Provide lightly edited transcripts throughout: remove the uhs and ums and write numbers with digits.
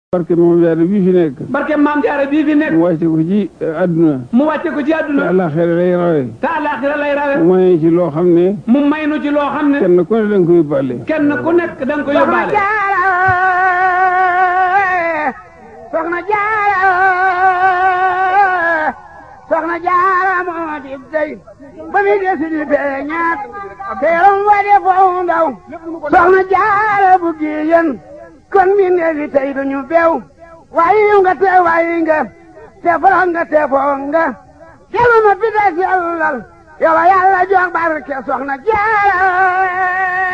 barke Maam Jaara bii fi nekk. barke Maam Jaara bii fi nekk. mu wàcce ko ci àdduna. mu wàcce ko ci àdduna. te àllaaxira lay rawe. te àllaaxira lay rawe. mu may ci loo xam ne. mu may nu ci loo xam ne. kenn ku ne da nga ko yóbbaale. kenn ku nekk da nga ko yóbbaale. Soxna Jaara Soxna Jaara moo di dey ba mi desi di beñaat teeram wa de foo ndaw Soxna Jaara bu giyen kon mi neefi tey duñu beew waayi nga te waayi nga te foro nga te foo nga kelu ma pita sellal yow Yàlla jox barke Soxna Jaara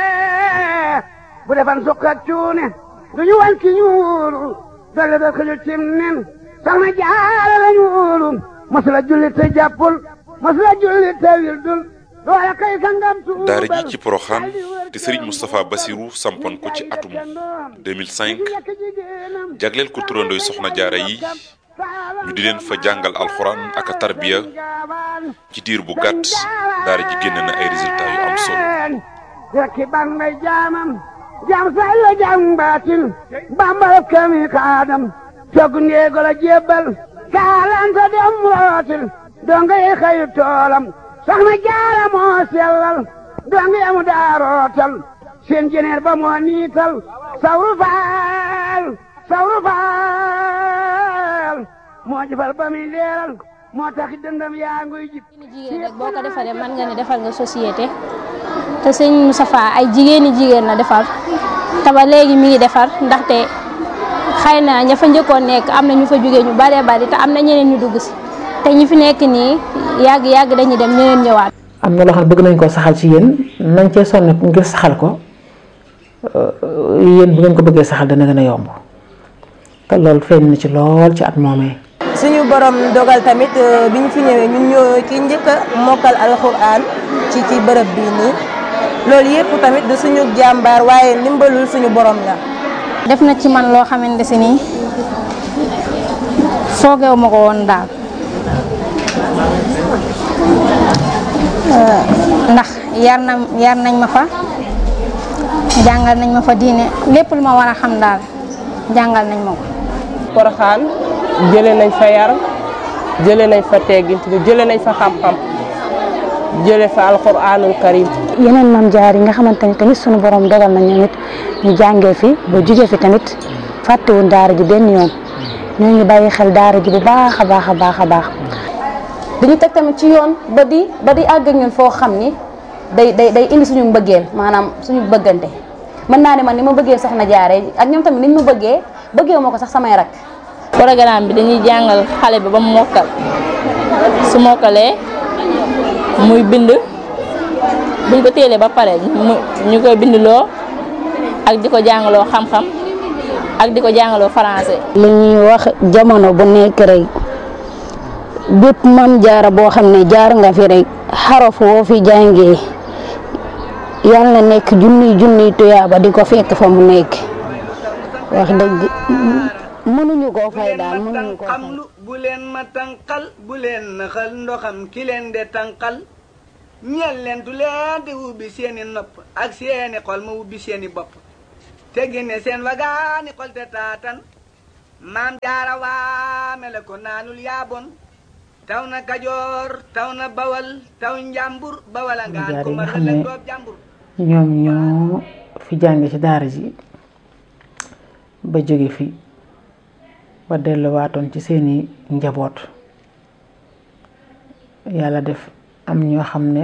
bu defan sukk ak cuune duñu wan ki ñuulu dolle da ko cim nen Soxna Jaara lañu wóolu masula julli te jàppul masula julli te wildul doole kay sangam tuubal daara ji ci Porokhane te Serigne Moustapha Bassirou sampoon ko ci atum 2005 jagleel ko turandooy Soxna Jaara yi ñu di leen fa jàngal alxuraan ak tarbiya ci diir bu gàtt daara ji génn na ay résultats yu am solo. rekki ban may jaamam jam say la jam baatin bambal kami kaadam togg ndeego la jébbal kaalanta dem rootil donga yi xayu toolam Soxna Jaara moo sellal donga yamu daa rootal seen jeneer ba moo niital sawru faal moo jëfal ba muy leeral moo tax dëndam yaa nguy jib jigéen rek boo ko defalee mën nga ne defal nga société te sëñ Moustapha ay jigéen la defar te ba léegi mi ngi defar ndaxte xëy na ña fa njëkkoon nekk am na ñu fa jógee ñu baree bari te am na ñeneen ñu dugg si te ñi fi nekk nii yàgg dañuy dem ñeneen ñëwaat. am na loo xam ne bëgg nañ koo saxal ci yéen nañ cee sonn ngir saxal ko yéen bu ngeen ko bëggee saxal dana gën a yomb te loolu feeñ na ci lool ci at moomee. suñu borom dogal tamit bi ñu fi ñëwee ñun ñoo ki njëkk a mokkal alxuraan ci bërëb bii nii loolu yëpp tamit du suñu jàmbaar waaye ndimbalul suñu borom la. def na ci man loo xamante si nii foogeewu ma ko woon daal ndax yar nañ ma fa jàngal nañ ma fa diine lépp lu ma war a xam daal jàngal nañ ma ko. Porokhane jëlee nañ fa yar jëlee nañ fa teggin jëlee nañ fa xam-xam jëlee fa alxuraanul karim. yeneen Maam Jaara yi nga xamante ni tamit sunu borom dogal na ñoom it ñu jàngee fi ba jugee fi tamit fàttewuñ daara ji benn yoon ñoo ngi bàyyi xel daara ji bu baax a baax. dañu teg tamit ci yoon ba di àgg ak ñun foo xam ni day indi suñu mbëggeel maanaam suñu bëggante mën naa ne man ni ma bëggee Soxna Jaara ak ñoom tamit niñ ma bëggee ma ko sax samay rak. programme bi dañuy jàngal xale bi ba mu mokkal su mokkalee muy bind buñ ko téelee ba pare ñu koy bindloo ak di ko jàngaloo xam-xam ak di ko jàngaloo français. li ñuy wax jamono bu nekk rek bépp Maam Jaara boo xam ne jaar nga fi rek xaraf woo fi jàngee yal na nekk junniy tuyaaba di ko fekk fa mu nekk wax dëgg mënuñu koo fay daal mënuñu koo fay. bu leen ma tànqal bu leen naxal ndoxam ki leen de tànqal ñeel leen du leen di ubbi seeni nopp ak seeni xol ma ubbi seeni bopp te génne seen wagaani xol te taatan Maam Jaara waame la ko naanul yaabon taw na Kajoor taw na Bawal taw Njàmbur Bawala ngaan ko ma la doob Njàmbur. ñoom ñoo fi jànge ci daara ji ba jóge fi ba delluwaatoon ci seeni njaboot yàlla def am ñoo xam ne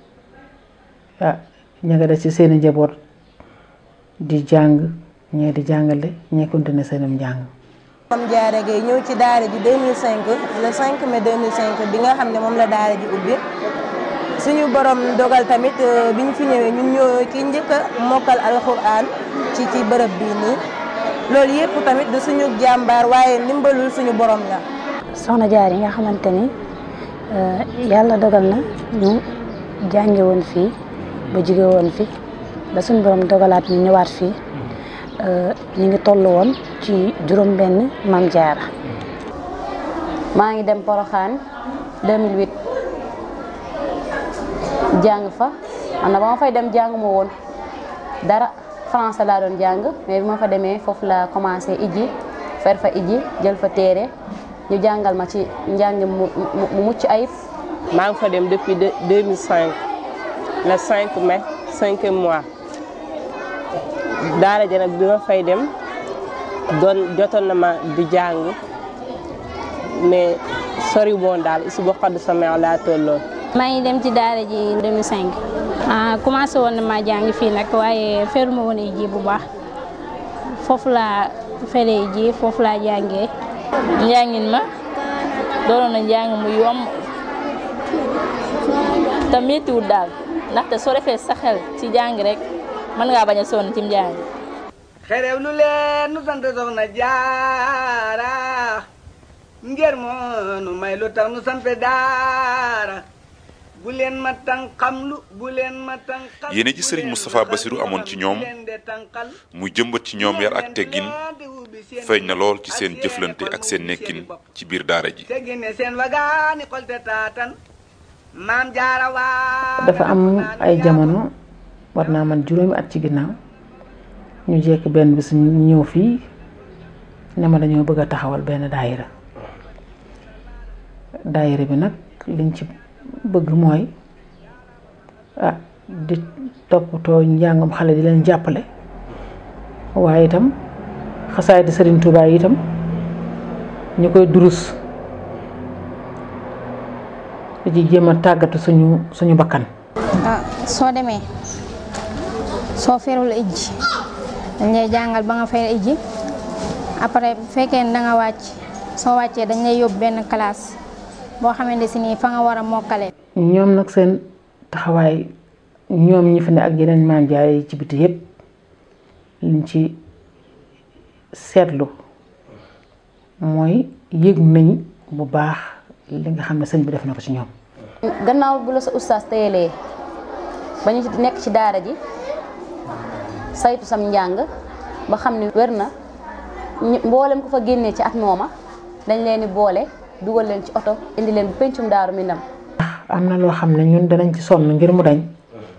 ña nga des ci seeni njaboot di jàng ñee di jàngale ñee continuer seenum njàng. Maam Jaara Gaye ñëw ci daara ji 2005 le 5 mai 2005 bi nga xam ne moom la daara ji ubbi suñu borom dogal tamit bi ñu fi ñëwee ñun ñoo ki njëkk a mokkal alxuraan ci bërëb bii nii loolu yëpp tamit du suñu jàmbaar waaye ndimbalul suñu borom la. Soxna Jaara yi nga xamante ni yàlla dogal na ñu jànge woon fii ba jóge woon fi ba suñu borom dogalaat ñu ñëwaat fii ñu ngi toll woon ci juróom-benn Maam Jaara. maa ngi dem Porokhane 2008 jàng fa man na ba ma fay dem jàng ma woon dara français laa doon jàng mais bi ma fa demee foofu la commencé ijji fer fa iji jël fa téere ñu jàngal ma ci njàng mu mucc ayib. maa ngi fa dem depuis 2005 le 5 mai 5e mois daara ja nag bi ma fay dem jotoon na ma di jàng mais sori woon daal si bu xadd sama laa tolloon. maa ngi dem ci daara ji 2005 commencé woon na ma jàng fii nag waaye feruma woon ji bu baax foofu laa feree ji foofu laa jàngee. njàngin ma doonoon na njàng mu yomb te méttiwul daal ndaxte soo defee sa xel ci jàng rek mën ngaa bañ a sonn ci njàng. xerew lu leen nu sant soxna jaara ngir moo nu may lu tax nu sant daara bu leen ma tànqamlu bu leen ma tànqal. yéene ji Serigne Moustapha Bassirou amoon ci ñoom mu jëmbat ci ñoom yar ak teggin feeñ na lool ci seen jëflante ak seen nekkin ci biir daara ji. dafa am ay jamono war naa man juróomi at ci ginnaaw ñu jekk benn bis ñu ñëw fii ne ma dañoo bëgg a taxawal benn daayira bi nag liñ ci bëgg mooy di toppatoo njàngam xale di leen jàppale waaye itam xasaay di Serigne Touba yi itam ñu koy durus di ci jéem a tàggatu suñu bakkan. soo demee soo ferul ijji dañ lay jàngal ba nga fer ijji après bu fekkee ne da nga wàcc soo wàccee dañ lay yóbbu benn classe boo xamante si nii fa nga war a mokkale. ñoom nag seen taxawaay ñoom ñi fi ne ak yeneen maam jaare yi ci biti yépp liñ ci seetlu mooy yëg nañ bu baax li nga xam ne sëñ bi def na ko ci ñoom. gannaaw bu la sa ustaas téyelee ba ñu nekk ci daara ji saytu sam njàng ba xam ni wér na mboolem ko fa génnee ci at mooma dañ leen di boole dugal leen ci oto indi leen bu pencum Daaru Minam. am na loo xam ne ñun danañ ci sonn ngir mu dañ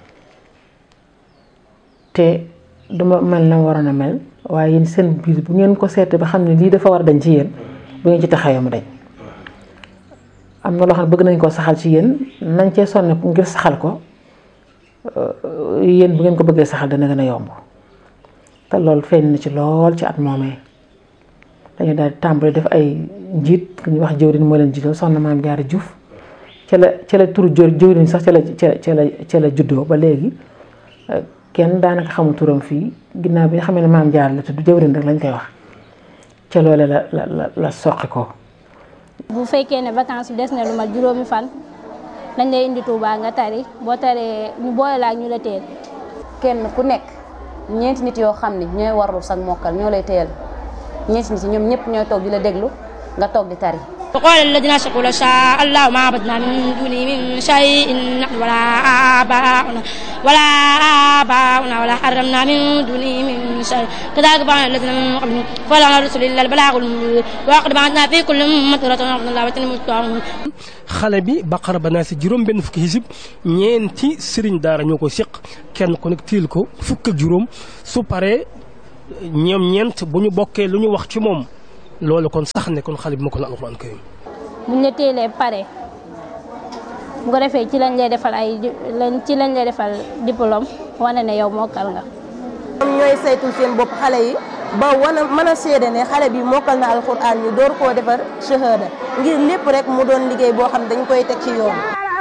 te duma mel na waroon a mel waaye yéen seen biir bu ngeen ko seetee ba xam ne lii dafa war a dañ ci yéen bu ngeen ci taxawee mu dañ. am na loo xam ne bëgg nañ koo saxal ci yéen nañ cee sonn ngir saxal ko yéen bu ngeen ko bëggee saxal dana gën a yomb te loolu feeñ na ci lool ci at moomee dañu daal di tàmbali def ay njiit ku ñuy wax jëwriñ moo leen jiital soxna Maam Jaara Juuf ca la turu jëwriñ sax ca la juddoo ba léegi kenn daanaka xamul turam fii ginnaaw bi nga xam ne Maam Jaara la tudd jëwriñ rek lañ koy wax ca loole la soqi ko. bu fekkee ne vacances bi des na lu mat juróomi fan dañ lay indi Touba nga tari boo taree ñu boole la ak ñu la teel. kenn ku nekk ñeenti nit yoo xam ne ñooy warlu sag mokkal ñoo lay teel ñeenti nit ñoom ñëpp ñooy toog di la déglu nga toog di tari. وقال الذين أشركوا لو شاء الله ما عبدنا من دونه من شيء نحن ولا آباؤنا ولا حرمنا من دونه من شيء كذلك فعل الذين من قبلهم فلا على الرسل إلا البلاغ المبين ولقد بعثنا في كل أمة رسولا أن اعبدوا الله واجتنبوا الطاغوت. xale bi Baqara ba naa si juróom benn fukki hizib ñeenti sëriñ daara ñoo ko seq kenn ku nekk tiil ko fukk ak juróom su paree ñoom ñeent bu ñu bokkee lu ñu wax ci moom. loolu kon sax ne kon xale bi mokkal na alxuraan karim. buñ la teelee pare bu ko defee ci lañ lay defal diplôme wane ne yow mokkal nga. ñoom ñooy saytul seen bopp xale yi ba mën a seede ne xale bi mokkal na alxuraan ñu door koo defar shahada ngir lépp rek mu doon liggéey boo xam dañ koy teg ci yoon.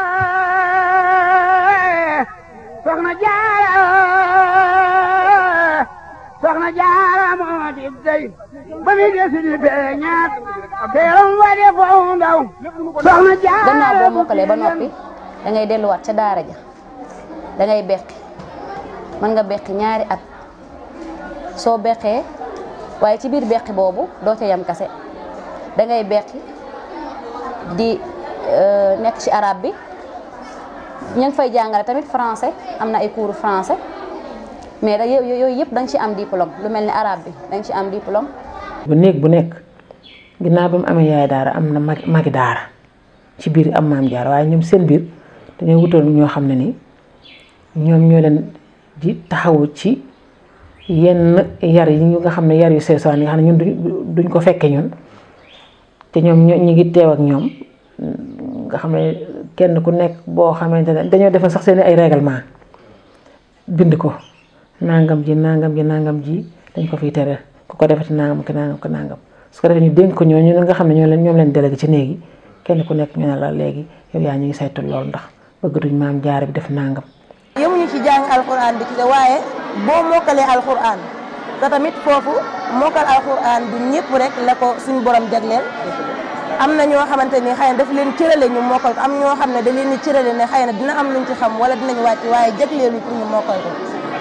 soxna jaara moo di dey ba mi desi di beñaat teeram wade foofu ndaw soxna jaara. gannaaw boo mokkalee ba noppi da ngay delluwaat ca daara ja da ngay beqi mën nga beqi ñaari at soo beqee waaye ci biir beqi boobu doo ca yam kase da ngay beqi di nekk ci arabe bi ñu ngi fay jàngale tamit français am na ay cours français. mais da yooyu yëpp da nga ci am diplôme lu mel ni arabe bi da nga ci am diplôme. bu néeg bu nekk ginnaaw bi mu amee yaay daara am na magi daara ci biir am maam jaar waaye ñoom seen biir dañoo wutoon ñoo xam ne ni ñoom ñoo leen di taxawu ci yenn yar yi ñu nga xam ne yar yu seesaan yi nga xam ne ñun duñ ko fekke ñun te ñoom ñu ngi teew ak ñoom nga xam ne kenn ku nekk boo xamante ne dañoo defal sax seen ay règlement bind ko nangam ji dañ ko fiy tere ku ko defati nangam ki nangam ko nangam su ko defee ñu dénk ko ñooñu nga xam ne ñoom leen délégué ci néegi kenn ku nekk ñu ne la léegi yow yaa ñu ngi saytu loolu ndax bëggatuñ maam jaara bi def nangam. yemuñu ci jàng alxuraan bi ci waaye boo mokkalee alxuraan te tamit foofu mokkal alxuraan du ñëpp rek la ko suñu borom jagleel am na ñoo xamante ni xëy na daf leen cërale ñu mokkal ko am ñoo xam ne da leen di cërale ne xëy na dina am luñ ci xam wala dinañ wàcc waaye jagleelu pour ñu mokkal ko.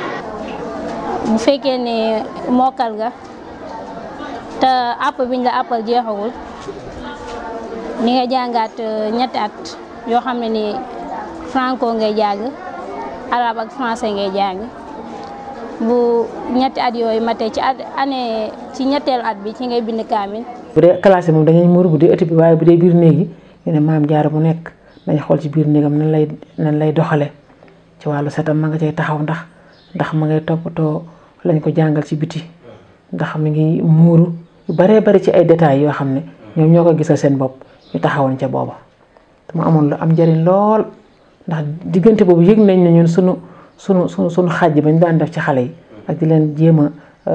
bu fekkee ne mokkal nga te àpp biñ la àppal jeexagul ni nga jàngaat ñetti at yoo xam ne ni franco ngay jàng arabe ak français ngay jàng bu ñetti at yooyu matee ci ñetteelu at bi ci ngay bind kaamil. bu dee classe moom dañuy muur bu dee ëtt bi waaye bu dee biir néeg yi ñu ne maam jaara bu nekk nañ xool ci biir néegam nan lay doxale ci wàllu setam ma nga cay taxaw ndax ma ngay toppatoo lañ ko jàngal ci biti ndax mi ngi muuru yu baree bari ci ay détails yoo xam ne ñoom ñoo ko gisal seen bopp ñu taxawoon ca booba te mu amoon lu am njëriñ lool ndax diggante boobu yëg nañ ne ñun sunu xàjj bañ daan def ci xale yi ak di leen jéem a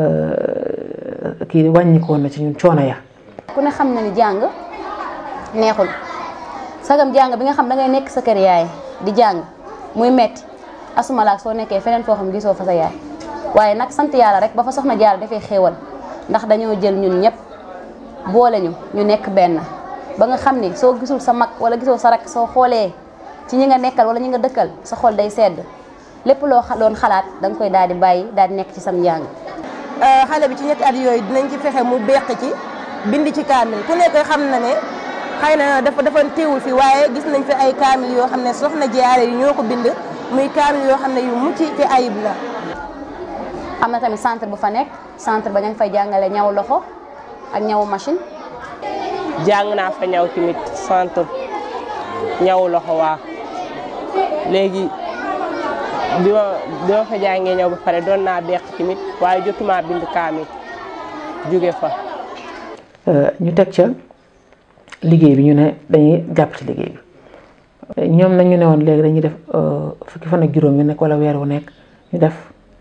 kii wàññikoon na ci ñun coono ya. ku ne xam na ni jàng neexul sagam jàng bi nga xam da ngay nekk sa kër yaay di jàng muy metti asumalaak soo nekkee feneen foo xam gisoo fa sa yaay waaye nag sant yàlla rek ba fa soxna Jaara dafay xéewal ndax dañoo jël ñun ñëpp boole ñu nekk benn ba nga xam ni soo gisul sa mag wala gisoo sa rak soo xoolee ci ñi nga nekkal wala ñi nga dëkkal sa xol day sedd lépp loo doon xalaat da nga koy daal di bàyyi daal di nekk ci sam njàng. xale bi ci ñetti at yooyu dinañ ci fexe mu beq ci bind ci kaamil ku nekk xam na ne xëy na dafa teewul fi waaye gis nañ fi ay kaamil yoo xam ne soxna Jaara yi ñoo ko bind muy kaamil yoo xam ne yu mucc ci ayib la. am na tamit centre bu fa nekk centre ba ña ngi fay jàngale ñaw loxo ak ñawu machine. jàng naa fa ñaw tamit centre ñaw loxo waa léegi bi ma fa jàngee ñaw ba pare doon naa beq tamit waaye jotuma bind kaamil jóge fa. ñu teg ca liggéey bi ñu ne dañuy jàpp ci liggéey bi ñoom nag ñu ne woon léegi dañuy def fukki fan ak juróom yu nekk wala weer wu nekk ñu def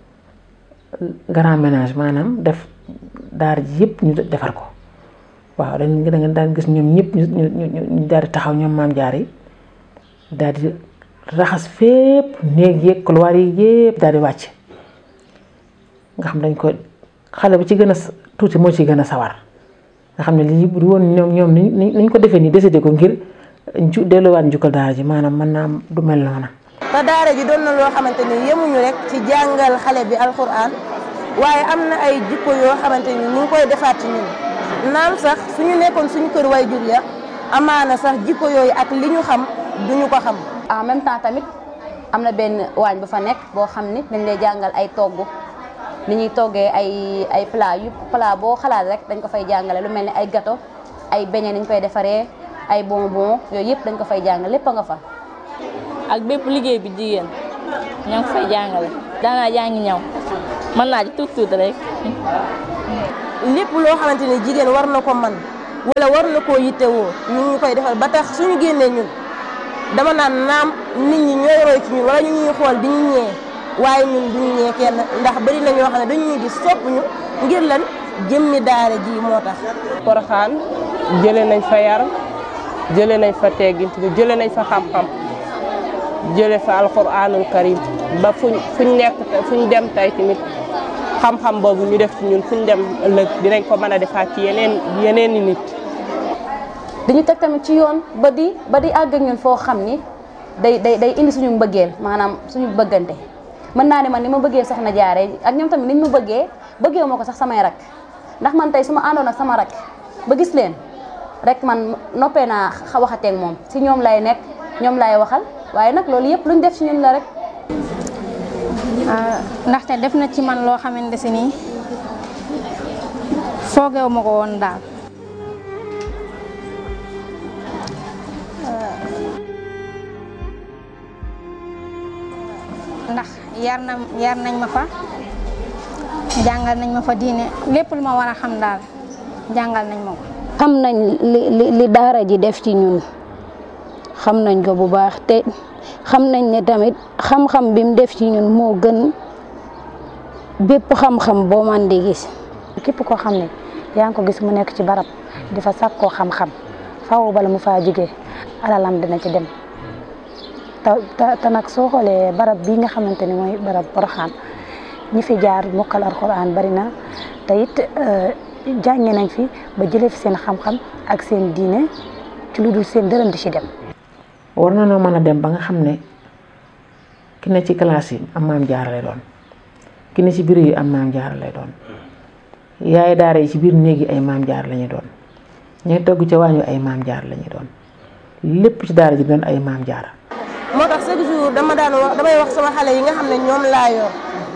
grand ménage maanaam def daar ji yëpp ñu defar ko waaw da nga daan gis ñoom ñëpp ñu daal di taxaw ñoom maam jaar yi daal di raxas fépp néeg yeeg couloir yi yëpp daal di wàcc nga xam dañ ko xale bu ci gën a tuuti moo ci gën a sawar nga xam ne lii bu woon ñoom niñ ko defee nii décidé ko ngir delluwaat njukkal daara ji maanaam mën naa du mel noona. te daara ji doon na loo xamante ni yemuñu rek ci jàngal xale bi alxuraan waaye am na ay jikko yoo xamante ni ñu ngi koy defaat ci ñun naam sax suñu nekkoon suñu kër way jur ya amaana sax jikko yooyu ak li ñu xam duñu ko xam. en même temps tamit am na benn waañ bu fa nekk boo xam ni dañ lay jàngal ay togg ni ñuy toggee ay plat boo xalaat rek dañ ko fay jàngale lu mel ni ay gâteau ay beignet ni ñu koy defaree ay bonbon yooyu yëpp dañ ko fay jàngale lépp a nga fa. ak bépp liggéey bi jigéen ñoo ngi fay jàngale daanaa jàngi ñaw mën naa ci tuuti rek. lépp loo xamante ni jigéen war na ko man wala war na koo yittewoo ñu ngi koy defal ba tax suñu génnee ñun dama naan naam nit ñi ñooy roy ci ñun wala ñu ñuy xool di ñu ñee waaye ñun duñu ñee kenn ndax bari na ñoo xam ne dañu ñuy gis sopp ñu ngir lan jëmmi daara ji moo tax. Poroxaan jëlee nañ fa yar jëlee nañ fa teggin jëlee nañ fa xam-xam jëlee fa alxuraanul karim ba fuñ nekk fuñ dem tey tamit xam-xam boobu ñu def ci ñun fuñ dem ëllëg dinañ ko mën a defaat ci yeneen i nit. dañu teg tamit ci yoon ba di àgg ak ñun foo xam ni day indi suñu mbëggeel maanaam suñu bëggante mën naa ne man ni ma bëggee soxna Jaara ak ñoom tamit niñ ma bëggee ma ko sax samay rak ndax man tey su ma àndoon ak sama rak ba gis leen rek man noppee naa waxateeg moom si ñoom lay nekk ñoom lay waxal waaye nag loolu yëpp luñ def ci ñun la rek. ndaxte def na ci man loo xamante si nii foogeewu ma ko woon daal. ndax yar nañ ma fa jàngal nañ ma fa diine lépp lu ma war a xam daal jàngal nañ ma ko. xam nañ li daara ji def ci ñun xam nañ ko bu baax te xam nañ ne tamit xam-xam bi mu def ci ñun moo gën bépp xam-xam boo man di gis. képp koo xam ne yaa ngi ko gis mu nekk ci barab di fa sàkkoo xam-xam faaw bala mu faa jógee alalam dina ci dem te nag soo xoolee barab bii nga xamante ni mooy barab Porokhane ñi fi jaar mokkal alxuraan bari na te it jànge nañ fi ba jëlee fi seen xam-xam ak seen diine ci lu dul seen dërëm di ci dem. war na noo mën a dem ba nga xam ne ki ne ci classe yi am maam jaara lay doon ki ne ci biir yi am maam jaara lay doon yaay daara yi ci biir néeg yi ay maam jaara la ñuy doon ñooy togg ca waañu ay maam jaara la ñuy doon lépp ci daara ji doon ay maam jaara. moo tax chaque jour damay wax sama xale yi nga xam ne ñoom laa yor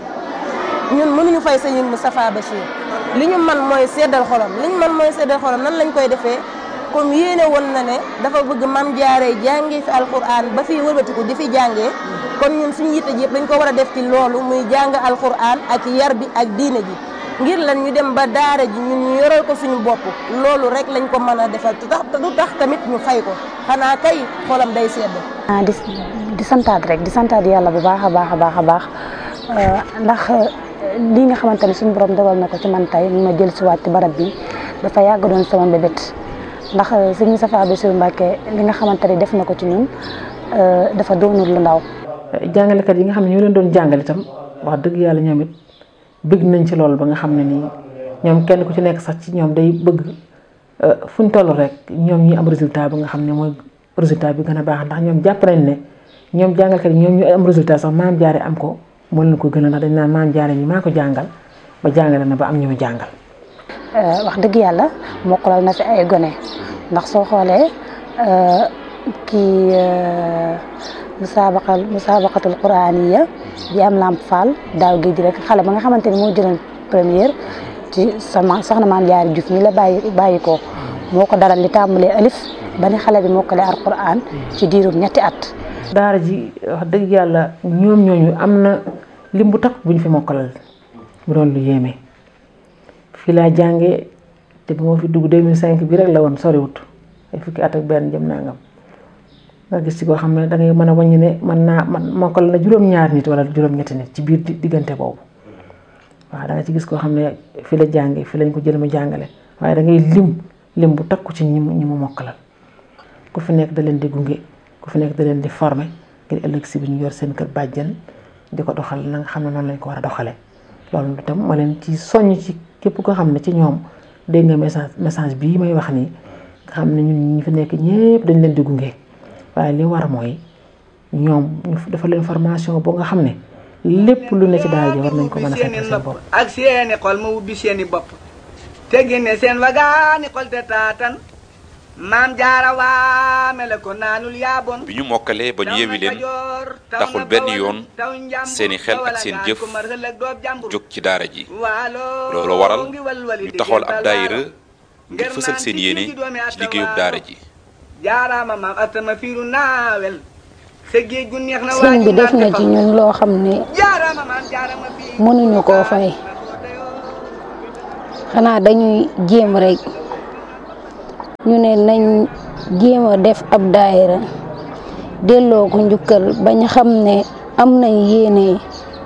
ñun mënuñu fay sëñ Moustapha Bachir li ñu man mooy seddal xolam nan lañ koy defee comme yéene woon na ne dafa bëgg maam jaaree jàngee fi alquran ba fii wëlbatiku di fi jàngee kon ñun suñu yitte ji yëpp dañ ko war a def ci loolu muy jàng alquran ak yar bi ak diine ji ngir lan ñu dem ba daara ji ñun ñu yoral ko suñu bopp loolu rek lañ ko mën a defal te du tax tamit ñu fay ko xanaa kay xolam day sedd. di santaat yàlla bu baax a baax ndax lii nga xamante ne suñu borom dogal na ko ci man tey ma jël si waat ci barab bi dafa yàgg doon sama mbébét ndax sëñ Moustapha Bassirou Mbacké li nga xamante ne def na ko ci ñun dafa doonul lu ndaw. jàngalekat yi nga xam ne ñoo leen doon jàngal itam wax dëgg yàlla ñoom it bëgg nañ ci loolu ba nga xam ne nii ñoom kenn ku ci nekk sax ci ñoom day bëgg fu ñu toll rek ñoom ñi am résultat bi nga xam ne mooy résultat bi gën a baax ndax ñoom jàpp nañ ne ñoom jàngalkat yi ñoom ñu am résultat sax maam jaare am ko moo leen ko gën a ndax dañ naan maam jaare ñi maa ko jàngal ba jàngale na ba am ñu mu jàngal. wax dëgg yàlla mokkalal na fi ay gone ndax soo xoolee kii musaabaqatul quraaniya bi am Lamp Fall daaw géej rek xale ba nga xamante ni moo jëloon première ci soxna maam Jaara Juuf ñi la bàyyi ko moo ko daral li tàmbalee alif ba ni xale bi mokkale alquran ci diirum ñetti at. daara ji wax dëgg yàlla ñoom ñooñu am na lim bu takk bu ñu fi mokkalal bu doon lu yéeme fii laa jàngee te bu ma fi dugg 2005 bi rek la woon soriwut ay fukki at ak benn jëm nangam nga gis ci koo xam ne da ngay mën a wàññi ne man mokkal na juróom-ñaar nit wala juróom-ñetti nit ci biir diggante boobu waaw da nga ci gis koo xam ne fi la jàngee fi lañ ko jël ma jàngale waaye da ngay lim bu takku ci ñi mu mokkalal ku fi nekk da leen di gunge ku fi nekk da leen di former ngir ëllëg si bi ñu yor seen kër bàjjen di ko doxal na nga xam ne noonu lañ ko war a doxalee loolu itam ma leen ci soññ ci képp koo xam ne ci ñoom dégg nga message bii may wax nii nga xam ne ñun ñi fi nekk ñëpp dañ leen di gunge waaye li war mooy ñoom ñu dafa leen formation boo nga xam ne lépp lu ne ci daara ji war nañ ko mën a fekk seen bopp ak seeni xol ma ubbi seeni bopp te génne seen wagaani xol te taatan maam jaara waame la ko naanul yaabon bi ñu mokkalee ba ñu yewi leen taxul benn yoon seeni xel ak seen jëf jóg ci daara ji loolu waral ñu taxawal ab daayira ngir fësal seen yéene ci liggéeyub daara ji. jaaraama maam atama fiiru naawel sa géej gu neex na sëñ bi def na ci ñun loo xam ne mënuñu koo fay xanaa dañuy jéem rek ñu ne nañ jéem a def ab daayira delloo ko njukkal bañ xam ne am nañ yéene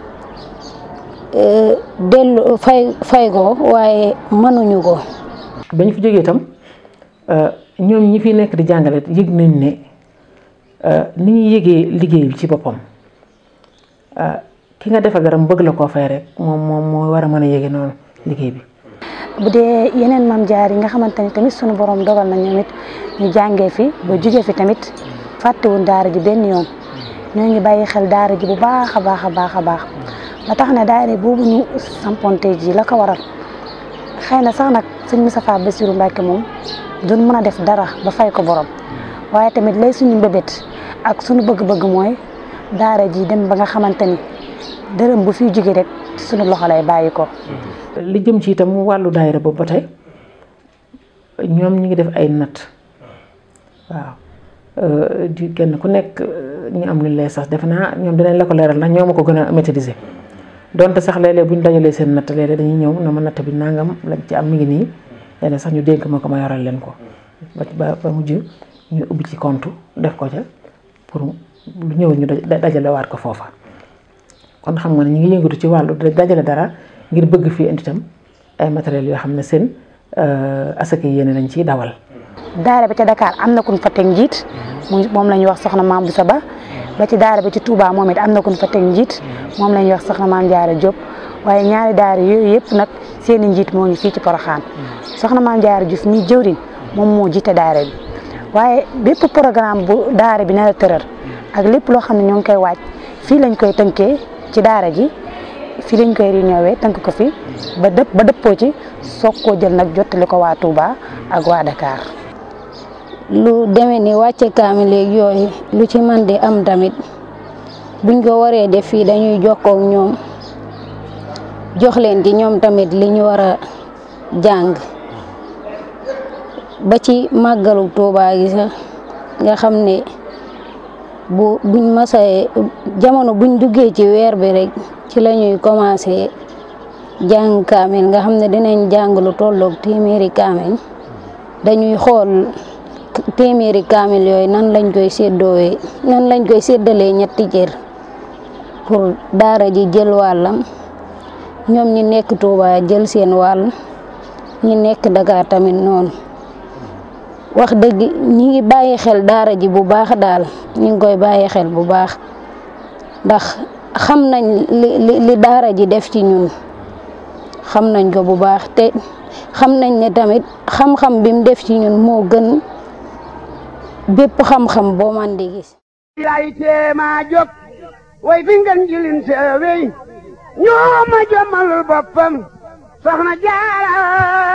delloo fay ko waaye mënuñu ko. bañ fi jógee itam ñoom ñi fi nekk di jàngale yëg nañ ne ni ñuy yëgee liggéey bi ci boppam ki nga defal dara mu bëgg la koo fay rek moom moo war a mën a yëge noonu liggéey bi. bu dee yeneen maam jaar yi nga xamante ni tamit sunu borom dogal na ñoom it ñu jàngee fi ba jugee fi tamit fàttewuñ daara ji benn yoon ñoo ngi bàyyi xel daara ji bu baax a baax ba tax na daara boobu ñu samponte ji la ko waral xëy na sax nag sëñ Moustapha Bassirou Mbacké moom duñ mën a def dara ba fay ko borom waaye tamit lay suñu mbébét ak suñu bëgg-bëgg mooy daara ji dem ba nga xamante ni dërëm bu fiy jóge rek suñu loxo lay bàyyi ko. li jëm ci itam wàllu daayira boobu ba tey ñoom ñi ngi def ay natt waaw di kenn ku nekk ñu am lu lay sax defe naa ñoom dinañ la ko leeral ndax ñoo ma ko gën a maîtriser donte sax léeg-léeg bu ñu dajalee seen natt léeg-léeg dañuy ñëw na ma natt bi nangam lañ ci am mi ngi nii léeg sax ñu dénk ma ko ma yoral leen ko ba mujj ñu ubbi ci compte def ko ca pour lu ñëw ñu dajale waat ko foofa kon xam nga ne ñu ngi yëngatu ci wàllu dajale dara ngir bëgg fii indi tam ay matériels yoo xam ne seen asaka yéene lañ ciy dawal. daara bi ca Dakar am na ku ñu fa teg njiit moom la ñuy wax soxna Maam Boussa Ba ba ci daara bi ci Touba moom it am na ku ñu fa teg njiit moom la ñuy wax soxna Maam Jaara Diop waaye ñaari daara yooyu yëpp nag seen i njiit moo ngi fii ci Porokhane soxna Maam Jaara Diouf mi jëwriñ moom moo jiite daara bi waaye bépp programme bu daara bi nar a tëral ak lépp loo xam ne ñoo ngi koy waaj fii lañ koy tënkee ci daara ji fii lañ koy réunion tënk ko fi ba dëppoo ci soog koo jël nag jottali ko waa Touba ak waa Dakar. lu demee ni wàcce kaamil léegi yooyu lu ci man di am tamit buñ ko waree def fii dañuy jokkoo ak ñoom jox leen ci ñoom tamit li ñu war a jàng ba ci màggalu Touba gi sax nga xam ne buñ masee jamono buñ duggee ci weer bi rek ci la ñuy commencé jàng kaamil nga xam ne dinañ jàng lu tolloog téeméeri kaamil dañuy xool téeméeri kaamil yooyu nan lañ koy séddalee ñetti cër pour daara ji jël wàllam ñoom ñi nekk Touba jël seen wàll ñi nekk Dakar tamit noonu wax dëgg ñi ngi bàyyi xel daara ji bu baax daal ñi ngi koy bàyyi xel bu baax ndax xam nañ li daara ji def ci ñun xam nañ ko bu baax te xam nañ ne tamit xam-xam bi mu def ci ñun moo gën bépp xam-xam boo man di gis. lay teema jóg way fi ngeen jilin seewey ñoo ma jommalul boppam soxna Jaara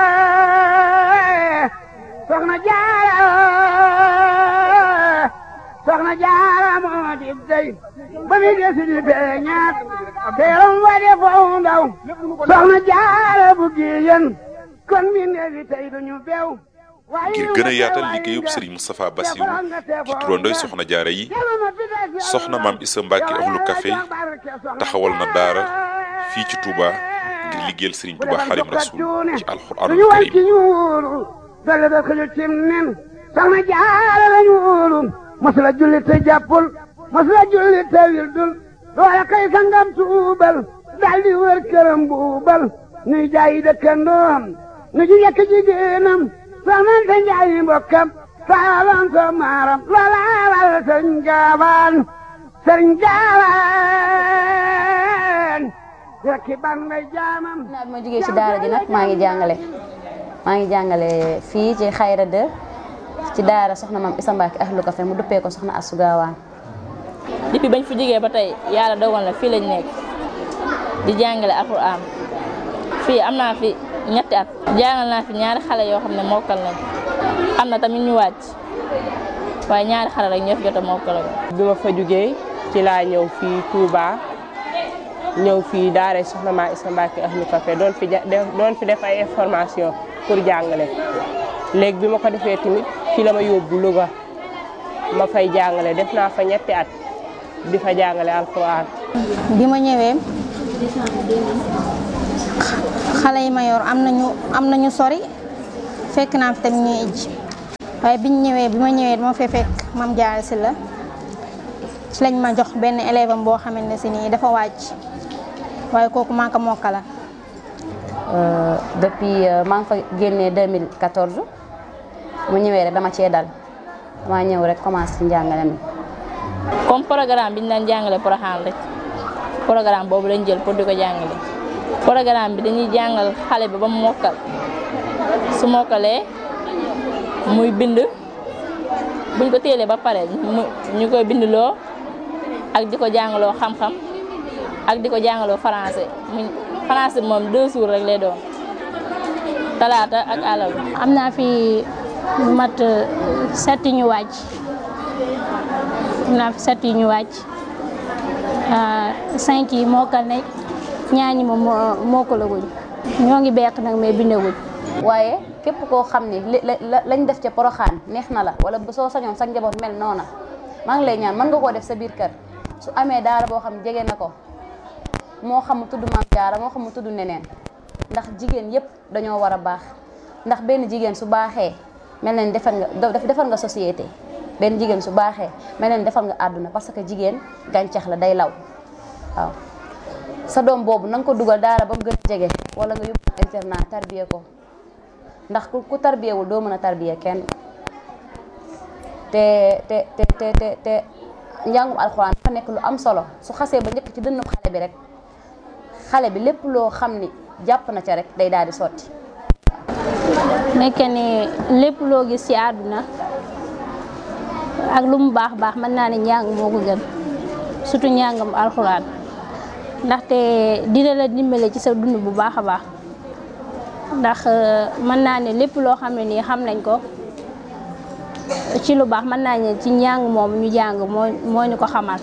moo di dey ba mi desi di beñaat teeram wa de foo ndaw soxna Jaara bu giyen kon mi neefi tey duñu beew ngir gën a yaatal liggéeyub Serigne Moustapha Bassirou ci turandoy soxna jaara yi soxna Maam Issa Mbacke Ahlu Café taxawal na daara fii ci Touba ngir liggéeyal Serigne Touba Xaadimu Rasuul ci alxuraanul karim dale da xëju cim nen soxna jaara lañu wóolu masula julli te jàppul masula julli te wildul loola kay sangam tuubal daldi wër këram buubal nuy jaayi dëkkandoom nu ji yekk jigéenam soxnante njaayi mbokkam saalan so maaram loola wal sëriñ gaawaan rekki ban may jaamam naa bi ma jógee ci daara ji nag maa ngi jàngale fii ci Xayra 2 ci daara soxna Maam Issa Mbacke Ahlu Café mu duppee ko soxna Astou Gawane. depuis bañ fi jógee ba tey yàlla dogal na fii lañ nekk di jàngale alxuraan fii am naa fi ñetti at jàngal naa fi ñaari xale yoo xam ne mokkal nañ am na tamit ñu wàcc waaye ñaari xale rek ñoo fi jot a mokkal. bi ma fa jógee ci laa ñëw fii Touba ñëw fii daara soxna Maam Issa Mbacke Ahlu Café doon fi def ay information pour jàngale léegi bi ma ko defee tamit fii la ma yóbbu Louga ma fay jàngale def naa fa ñetti at di fa jàngale alxuraan. bi ma ñëwee xale yi ma yor am nañu sori fekk naa fi tamit ñuy ij waaye bi ma ñëwee dama fee fekk Mame Diarra Sylla ci lañ ma jox benn élève am boo xamante ne si nii dafa wàcc waaye kooku maa ko mokkala. depuis maa ngi fa génnee 2014 mu ñëwee rek dama cee dal dama ñëw rek commencé ci njàngale mi. comme programme bi ñu daan jàngale Porokhane rek programme boobu lañ jël pour di ko jàngale programme bi dañuy jàngal xale bi ba mu mokkal su mokkalee muy bind buñ ko téelee ba pare ñu koy bindloo ak di ko jàngaloo xam-xam ak di ko jàngaloo français français moom 2 jours rek lay doon talaata ak àllarba. am naa fi mat 7 ñu wàcc am naa fi 7 ñu wàcc 5 yi mokkal nañ ñaar ñi moom mokkalaguñ ñoo ngi beq nag mais bindaguñ. waaye képp koo xam ni lañ def ca Porokhane neex na la wala soo sañoon sa njaboot mel noona maa ngi lay ñaan mën nga koo def sa biir kër su amee daara boo xam jege na ko moo xam mu tudd Maam Jaara moo xam mu tudd neneen ndax jigéen yépp dañoo war a baax ndax benn jigéen su baaxee mel na ni defar nga société benn jigéen su baaxee mel na ni defar nga àdduna parce que jigéen gàncax la day law waaw sa doom boobu na nga ko dugal daara ba mu gën a jege wala nga yóbbu internat tarbiye ko ndax ku tarbiyewul doo mën a tarbiye kenn te njàngum alxuraan dafa nekk lu am solo su xasee ba njëkk ci dënnu xale bi rek xale bi lépp loo xam ni jàpp na ca rek day daal di sotti. nekk ni lépp loo gis ci àdduna ak lu mu baax baax mën naa ne njàng moo ko gën surtout njàngam alxuraan ndaxte dina la dimbale ci sa dund bu baax a baax ndax mën naa ne lépp loo xam ne nii xam nañ ko ci lu baax mën naa ne ci njàng moom ñu jàng moo ñu ko xamal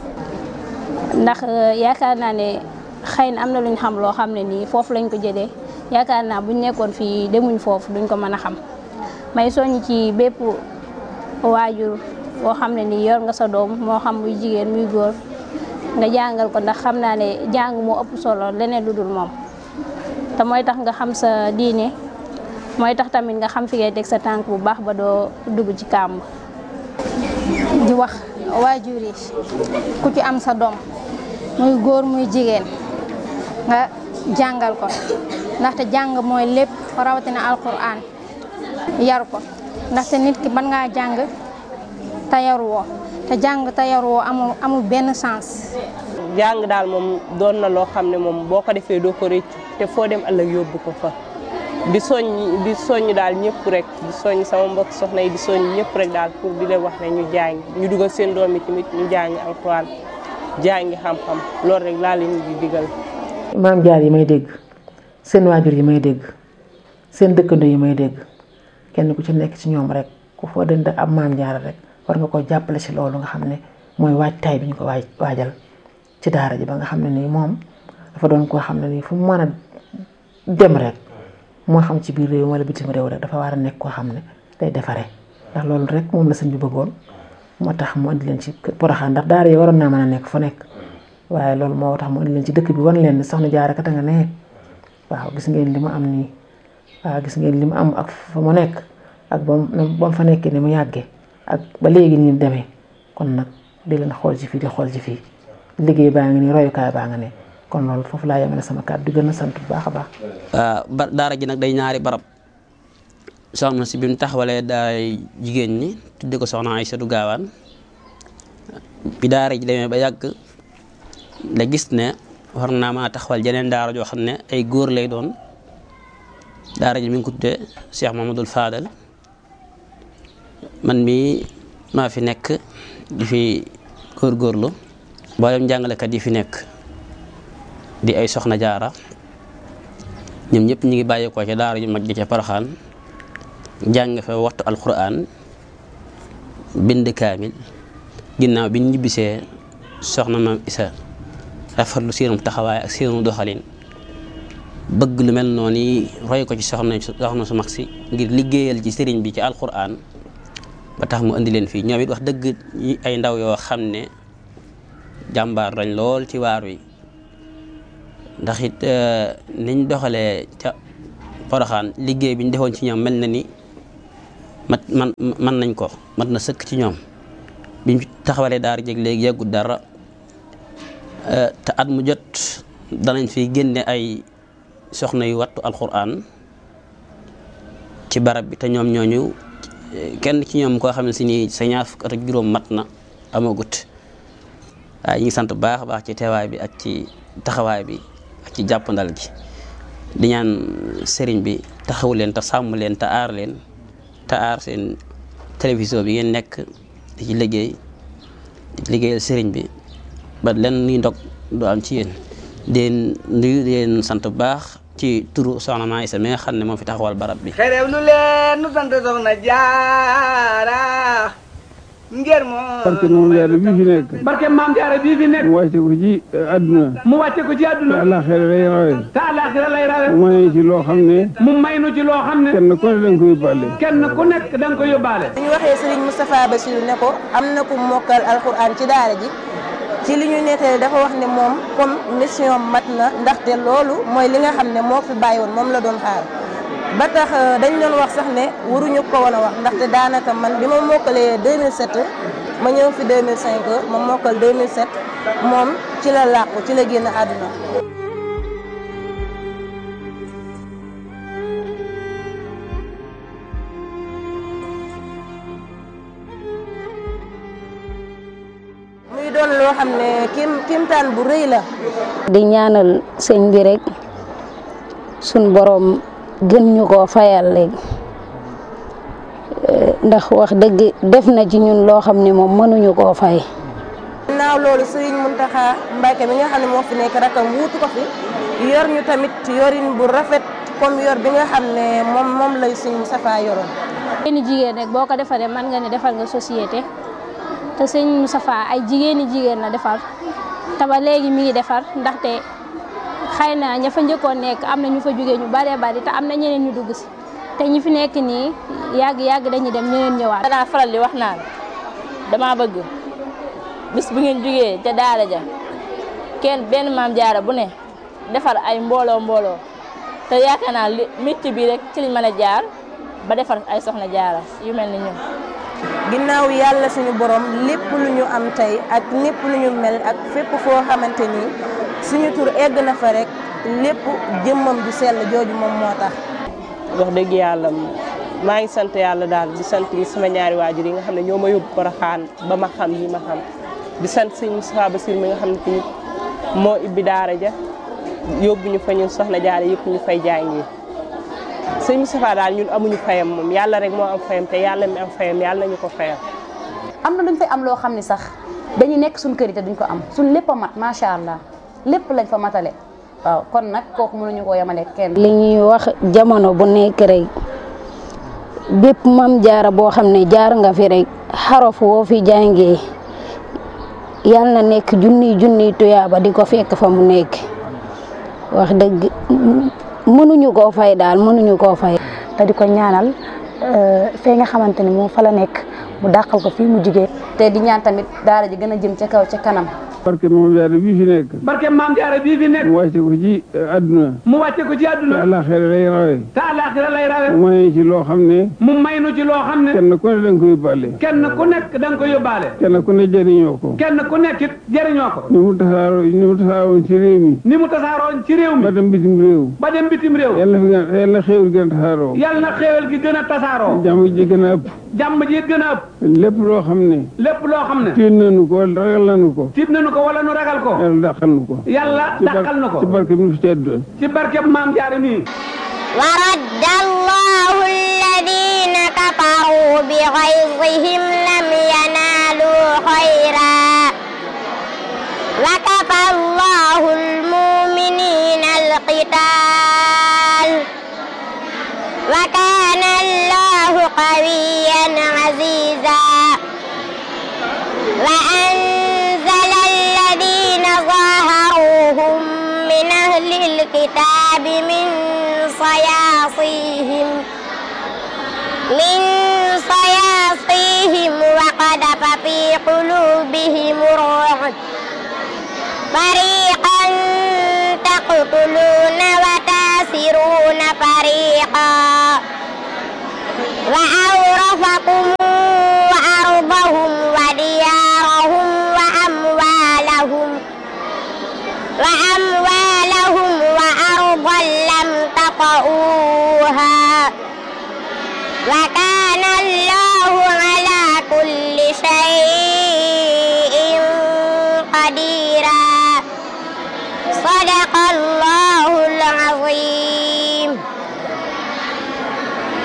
ndax yaakaar naa ne xëy na am na lu ñu xam loo xam ne nii foofu lañ ko jëlee yaakaar naa buñ nekkoon fii demuñ foofu duñ ko mën a xam may soññ ci bépp waajur boo xam ne nii yor nga sa doom moo xam muy jigéen muy góor nga jàngal ko ndax xam naa ne jàng moo ëpp solo leneen lu dul moom te mooy tax nga xam sa diine mooy tax tamit nga xam fi ngay teg sa tànk bu baax ba doo dugg ci kàmb. di wax waajur yi ku ci am sa doom muy góor muy jigéen nga jàngal ko ndaxte jàng mooy lépp rawatina alquran yar ko ndaxte nit ki mën ngaa jàng te yaruwoo te jàng te yaruwoo amul benn sens. jàng daal moom doon na loo xam ne moom boo ko defee doo ko réccu te foo dem ëllëg yóbbu ko fa di soññ daal ñëpp rek di soññ sama mbokk soxna yi di soññ ñëpp rek daal pour di leen wax ne ñu jàng ñu dugal seen doom yi tamit ñu jàngi alxuraan jàngi xam-xam loolu rek laa leen di digal. maam jaar yi may dégg seen waajur yi may dégg seen dëkkandoo yi may dégg kenn ku ci nekk ci ñoom rek ku foo dënd ab maam jaar rek war nga ko jàppale ci loolu nga xam ne mooy waajtaay bi ñu ko waajal ci daara ji ba nga xam ne nii moom dafa doon koo xam ne nii fu mu mën a dem rek moo xam ci biir réew wala bitim réew rek dafa war a nekk koo xam ne day defaree ndax loolu rek moom la sëñ bi bëggoon moo tax mu andi leen ci Porokhane ndax daara yi waroon naa mën a nekk fu nekk waaye loolu moo tax mu andi leen ci dëkk bi wan leen ne soxna Jaara kat nga ne waaw gis ngeen li mu am nii waaw gis ngeen li mu am ak fa mu nekk ak ba mu fa nekkee ni mu yàggee ak ba léegi ni mu demee kon nag di leen xool ci fii di xool ci fii liggéey baa ngi nii royukaay baa nga ne kon loolu foofu laa yemale sama kàddu di gën a sant bu baax a baax. daara ji nag day ñaari barab soxna si bi mu taxawalee daaray jigéen ñi tudde ko soxna Aysatu Gaawaan bi daara ji demee ba yàgg la gis ne war naa maa taxawal jeneen daara joo xam ne ay góor lay doon daara ji mi ngi ko tuddee Cheikh Mamadou Fadal man mii maa fi nekk di fi góorgóorlu mboolem jàngalekat yi fi nekk di ay soxna jaara ñoom ñëpp ñu ngi bàyyeekoo ca daara ju mag ji ca Porokhane jàng fa waxtu alquran bind kaamil ginnaaw bi ñu ñibbisee soxna maam Isa rafetlu seenum taxawaay ak seenu doxalin bëgg lu mel noonu yi roy ko ci soxna su mag si ngir liggéeyal ci sëriñ bi ci alquran ba tax mu indi leen fii ñoom it wax dëgg ay ndaw yoo xam ne jàmbaar lañ lool ci waar wi ndax it niñ doxalee ca Porokhane liggéey bi ñu defoon ci ñoom mel na ni man nañ ko mat na sëkk ci ñoom biñ taxawalee daara jeg léegi yàggut dara te at mu jot danañ fi génne ay soxna yu wattu alquran ci barab bi te ñoom ñooñu kenn ci ñoom koo xam ne si nii sa ñaar fukk at ak juróom mat na amagut waaye ñu ngi sant bu baax a baax ci teewaay bi ak ci taxawaay bi ak ci jàppandal gi di ñaan sëriñ bi taxawu leen te sàmm leen te aar leen te aar seen télévision bi ngeen nekk di ci liggéeyal sëriñ bi ba len nuy ndog du am ci yéen den nuyu leen sant bu baax ci turu soxna Maa Isa mi nga xam ne moo fi taxawal barab bi xerew lu leen nu sant soxna Jaara ngir barke moom jaara bii fi nekk barke maam jaara bii fi nekk mu wàcce ko ci àdduna mu wàcce ko ci àdduna te àllaaxira lay rawe te àllaaxira lay rawe mu may ci loo xam ne mu may nu ci loo xam ne kenn ku ne da nga ko yóbbaale kenn ku nekk da nga ko yóbbaale bu ñu waxee Serigne Moustapha Bassirou ne ko am na ku mokkal alxuraan ci daara ji ci li ñu nettali dafa wax ne moom comme mission mat na ndaxte loolu mooy li nga xam ne moo fi bàyyi woon moom la doon xaar ba tax dañ doon wax sax ne waruñu ko woon a wax ndaxte daanaka man bi ma mokkalee 2007 ma ñëw fi 2005 ma mokkal 2007 moom ci la làqu ci la génn àdduna. muy doon loo xam ne kimtaan bu rëy la. di ñaanal sëñ bi rek suñ borom gën ñu koo fayal léegi ndax wax dëgg def na ci ñun loo xam ne moom mënuñu koo fay. ginnaaw loolu Serigne Mountakha Mbacké mi nga xam ne moo fi nekk rakam wuutu ko fi yor ñu tamit yorin bu rafet comme yor bi nga xam ne moom lay Serigne Moustapha yoroon. jigéeni jigéen rek boo ko defaree mën nga ne defal nga société te sëñ Moustapha ay jigéeni jigéen la defar te ba léegi mi ngi defar ndaxte xëy na ña fa njëkkoon nekk am na ñu fa jógee ñu baree bari te am na ñeneen ñu dugg si te ñi fi nekk nii yàgg dañuy dem ñeneen ñëwaat. danaa faral di wax naan dama bëgg bis bu ngeen jógee ca daara ja kenn benn maam jaara bu ne defar ay mbooloo te yaakaar naa métier bi rek ci liñ mën a jaar ba defar ay soxna jaara yu mel ni ñun. ginnaaw yàlla suñu borom lépp lu ñu am tey ak lépp lu ñu mel ak fépp foo xamante ni suñu tur egg na fa rek lépp jëmmam ju sell jooju moom moo tax. wax dëgg yàlla maa ngi sant yàlla daal di sant sama ñaari waajur yi nga xam ne ñoo ma yóbbu Porokhane ba ma xam yi ma xam di sant sëñ Moustapha Bassirou mi nga xam ne tamit moo ibbi daara ja yóbbu ñu fa ñun soxna jaara yëpp ñu fay jàngi sëñ Moustapha daal ñun amuñu fayam moom yàlla rek moo am fayam te yàlla mi am fayam yàlla nañu ko fayam. am na luñ fay am loo xam ne sax dañuy nekk suñ kër yi te duñ ko am suñ lépp a mat macha allah lépp lañ fa matale waaw kon nag kooku mënuñu koo yemale kenn. li ñuy wax jamono bu nekk rek bépp mam jaara boo xam ne jaar nga fi rek xaraf woo fi jàngee yal na nekk junniy tuyaaba di ko fekk fa mu nekk wax dëgg mënuñu koo fay daal mënuñu koo fay. te di ko ñaanal fee nga xamante ni moom fa la nekk mu dàqal ko fii mu jigee te di ñaan tamit daara ji gën a jëm ca kaw ca kanam. barke maam jaara bii fi nekk. barke maam jaara bii fi nekk. mu wàcce ko ci àdduna. mu wàcce ko ci àdduna. te àllaaxira lay rawe. te àllaaxira lay rawe. mu may ci loo xam ne. mu may nu ci loo xam ne. kenn ku ne da nga ko yóbbaale. kenn ku nekk da nga ko yóbbaale. kenn ku ne jëriñoo ko. kenn ku nekk it jëriñoo ko. ni mu tasaaroon ci réew mi. ni mu tasaaroon ci réew mi. ba dem bitim réew. ba dem bitim réew. yal na xéewal gën a tasaaroo. yal na xéewal gi gën a tasaaroo. jàmm ji gën a ëpp. jàmm ji gën a ëpp. lépp loo xam ne. lépp loo xam ne. tiit nañu ko wala ragal nañu ko. tiit nañu ko wala nu ragal ko. yàlla dàqal nu ko. yàlla dàqal nu ko. ci barke bi fi teddoon. ci barke maam jaara nii. wa radda allahu alladina kafaru bi ghayzihim lam yanalu khayra wa kafa allahu almu'minina alqital wa kana allahu qawiyyan aziza wa anzala alladina zaharuhum min ahli alkitabi min صياصيهم وقذف في قلوبهم الرعب فريقا تقتلون وتاسرون فريقا وأورثكم أرضهم وديارهم وأموالهم وأرضا لم تطئوها وكان الله على كل شيء قديرا صدق